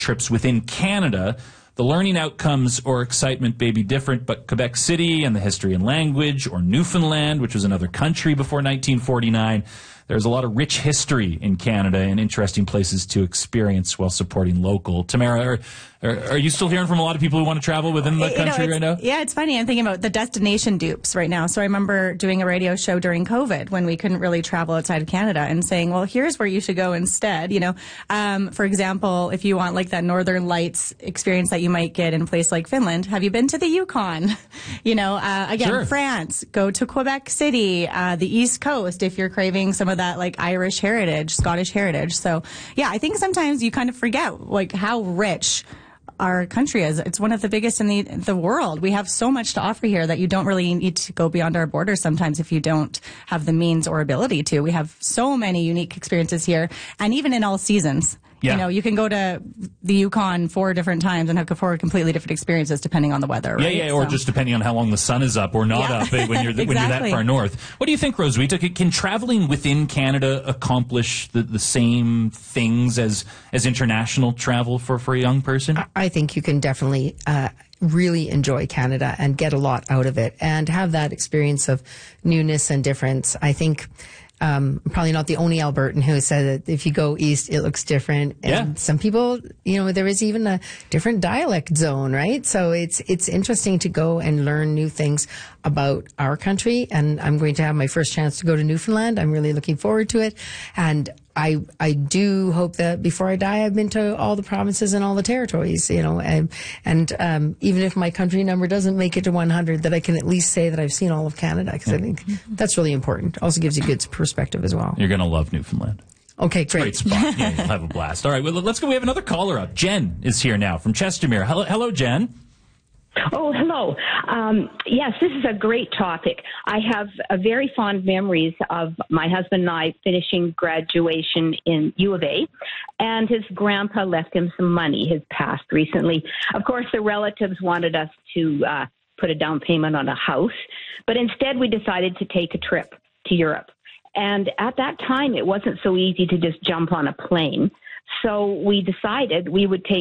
trips within Canada. The learning outcomes or excitement may be different, but Quebec City and the history and language, or Newfoundland, which was another country before 1949, there's a lot of rich history in Canada and interesting places to experience while supporting local. Tamara, are you still hearing from a lot of people who want to travel within the country right now? Yeah, it's funny. I'm thinking about the destination dupes right now. So I remember doing a radio show during COVID when we couldn't really travel outside of Canada and saying, well, here's where you should go instead. For example, if you want like that Northern Lights experience that you might get in a place like Finland, have you been to the Yukon? Again, sure. France, go to Quebec City, the East Coast if you're craving some of that like Irish heritage, Scottish heritage. So yeah, I think sometimes you kind of forget like how rich our country is. It's one of the biggest in the world. We have so much to offer here that you don't really need to go beyond our borders sometimes if you don't have the means or ability to. We have so many unique experiences here, and even in all seasons. Yeah. You can go to the Yukon 4 different times and have 4 completely different experiences depending on the weather, right? Yeah, or just depending on how long the sun is up or not up when you're that far north. What do you think, Roswitha? Can traveling within Canada accomplish the same things as international travel for a young person? I think you can definitely really enjoy Canada and get a lot out of it and have that experience of newness and difference. I think probably not the only Albertan who said that if you go east, it looks different. And some people, there is even a different dialect zone, right? So it's interesting to go and learn new things about our country. And I'm going to have my first chance to go to Newfoundland. I'm really looking forward to it. And I do hope that before I die, I've been to all the provinces and all the territories, and even if my country number doesn't make it to 100, that I can at least say that I've seen all of Canada, because I think that's really important. Also gives you good perspective as well. You're going to love Newfoundland. Okay, great. Great spot. Yeah, you'll have a blast. All right, well, let's go. We have another caller up. Jen is here now from Chestermere. Hello, Jen. Oh, hello. Yes, this is a great topic. I have very fond memories of my husband and I finishing graduation in U of A, and his grandpa left him some money. His passed recently. Of course, the relatives wanted us to put a down payment on a house, but instead we decided to take a trip to Europe. And at that time, it wasn't so easy to just jump on a plane. So we decided we would take